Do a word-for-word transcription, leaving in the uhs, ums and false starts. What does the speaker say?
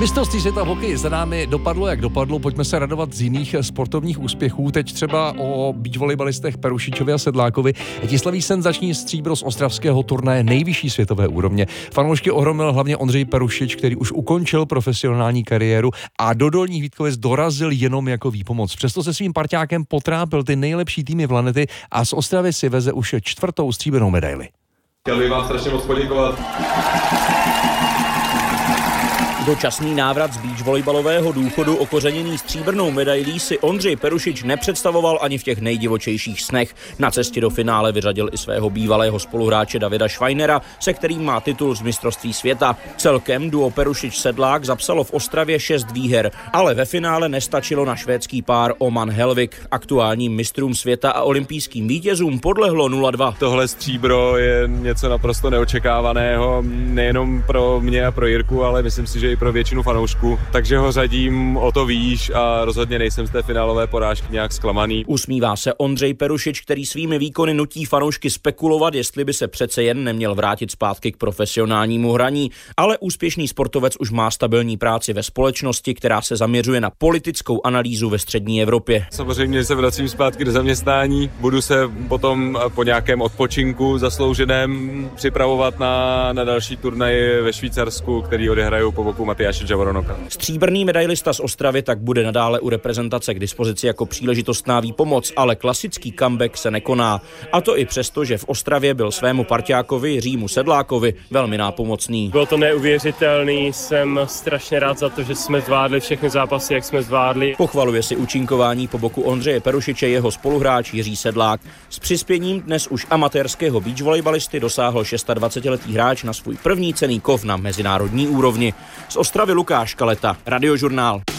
Mistrovství světa v hokeji za námi dopadlo, jak dopadlo. Pojďme se radovat z jiných sportovních úspěchů. Teď třeba o beach volejbalistech Perušičovi a Sedlákovi. Ti slaví senzační stříbro z ostravského turnaje nejvyšší světové úrovně. Fanoušky ohromil hlavně Ondřej Perušič, který už ukončil profesionální kariéru a do Dolních Vítkovic dorazil jenom jako výpomoc. Přesto se svým parťákem potrápil ty nejlepší týmy v Lanety a z Ostravy si veze už čtvrtou stříbrnou medaili. Chtěl bych vám strašně moc poděkovat. Dočasný návrat z beach volejbalového důchodu okořeněný stříbrnou medailí si Ondřej Perušič nepředstavoval ani v těch nejdivočejších snech. Na cestě do finále vyřadil i svého bývalého spoluhráče Davida Schweinera, se kterým má titul z mistrovství světa. Celkem duo Perušič-Sedlák zapsalo v Ostravě šest výher, ale ve finále nestačilo na švédský pár Oman Helvik. Aktuálním mistrům světa a olympijským vítězům podlehlo nula dva. Tohle stříbro je něco naprosto neočekávaného, nejenom pro mě a pro Jirku, ale myslím si, že i pro většinu fanoušků, takže ho řadím o to výš a rozhodně nejsem z té finálové porážky nějak zklamaný. Usmívá se Ondřej Perušič, který svými výkony nutí fanoušky spekulovat, jestli by se přece jen neměl vrátit zpátky k profesionálnímu hraní, ale úspěšný sportovec už má stabilní práci ve společnosti, která se zaměřuje na politickou analýzu ve střední Evropě. Samozřejmě se vracím zpátky do zaměstnání, budu se potom po nějakém odpočinku zaslouženém připravovat na, na další turnaj ve Švýcarsku, který odehrajou po boku Matyáše Javonoka. Stříbrný medailista z Ostravy tak bude nadále u reprezentace k dispozici jako příležitostná výpomoc, ale klasický comeback se nekoná. A to i přesto, že v Ostravě byl svému parťákovi Jiřímu Sedlákovi velmi nápomocný. Bylo to neuvěřitelný, jsem strašně rád za to, že jsme zvládli všechny zápasy, jak jsme zvládli. Pochvaluje si účinkování po boku Ondřeje Perušiče jeho spoluhráč Jiří Sedlák. S přispěním dnes už amatérského beach volejbalisty dosáhl dvacetišestiletý hráč na svůj první cenný kov na mezinárodní úrovni. Z Ostravy Lukáš Kaleta, Radiožurnál.